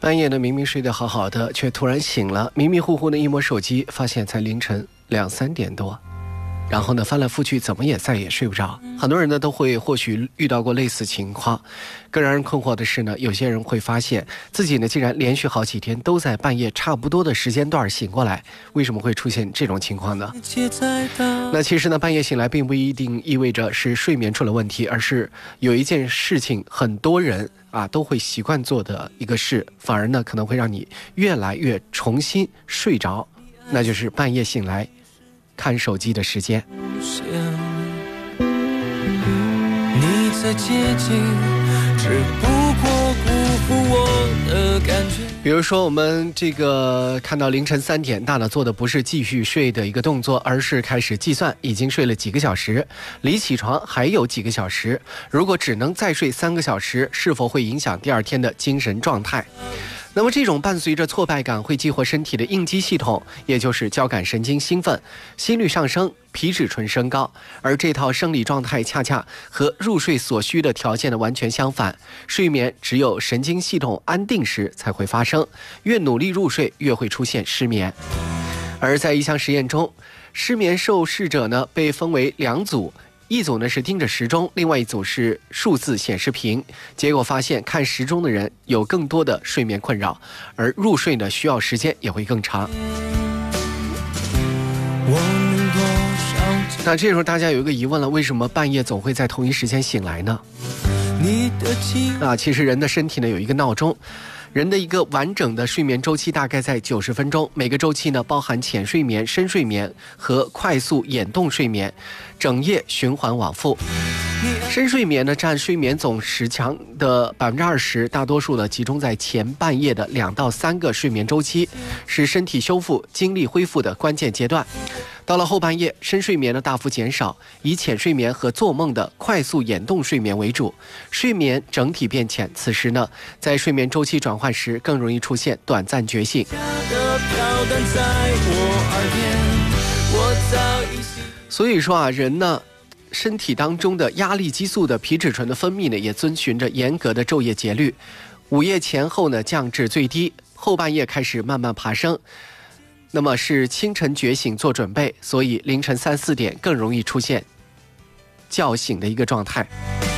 半夜呢，明明睡得好好的，却突然醒了，迷迷糊糊的一摸手机，发现才凌晨2、3点多。然后呢，翻来覆去，怎么也再也睡不着。很多人呢都会或许遇到过类似情况。更让人困惑的是呢，有些人会发现自己呢竟然连续好几天都在半夜差不多的时间段醒过来。为什么会出现这种情况呢？那其实呢，半夜醒来并不一定意味着是睡眠出了问题，而是有一件事情很多人都会习惯做的一个事，反而呢可能会让你越来越重新睡着，那就是半夜醒来看手机的时间。 你在接近，只不过辜负我的感觉。 比如说我们看到凌晨3点，大脑做的不是继续睡的一个动作，而是开始计算已经睡了几个小时，离起床还有几个小时，如果只能再睡3个小时，是否会影响第二天的精神状态？那么这种伴随着挫败感会激活身体的应激系统，也就是交感神经兴奋，心率上升，皮质醇升高，而这套生理状态恰恰和入睡所需的条件的完全相反。睡眠只有神经系统安定时才会发生，越努力入睡越会出现失眠。而在一项实验中，失眠受试者呢被分为2组，一组呢是盯着时钟，另外一组是数字显示屏。结果发现看时钟的人有更多的睡眠困扰，而入睡呢需要时间也会更长。那这时候大家有一个疑问了，为什么半夜总会在同一时间醒来呢？其实人的身体呢有一个闹钟，人的一个完整的睡眠周期大概在90分钟，每个周期呢包含浅睡眠、深睡眠和快速眼动睡眠，整夜循环往复。深睡眠呢占睡眠总时长的20%，大多数呢集中在前半夜的2到3个睡眠周期，是身体修复、精力恢复的关键阶段。到了后半夜，深睡眠呢大幅减少，以浅睡眠和做梦的快速眼动睡眠为主，睡眠整体变浅。此时呢，在睡眠周期转换时，更容易出现短暂觉醒。所以说人呢，身体当中的压力激素的皮质醇的分泌呢，也遵循着严格的昼夜节律。午夜前后呢降至最低，后半夜开始慢慢爬升。那么是清晨觉醒做准备，所以凌晨3、4点更容易出现觉醒的一个状态。